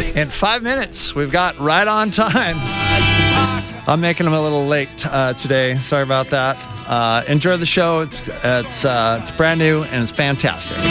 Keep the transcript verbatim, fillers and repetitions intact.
in five minutes. We've got right on time. I'm making them a little late uh, today. Sorry about that. Uh, enjoy the show. It's it's uh, it's brand new and it's fantastic.